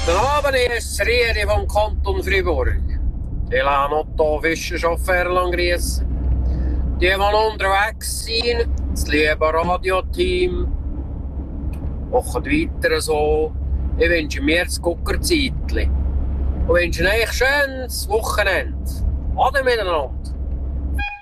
Guten Abend, hier ist Riedi vom Kanton Fribourg. Ich lasse Otto Fischerchauffeur grüßen. Die unterwegs sind, das liebe Radioteam, machen weiter so. Ich wünsche mir das Guckerzeitchen. Und wünsche euch ein schönes Wochenende. Ade miteinander.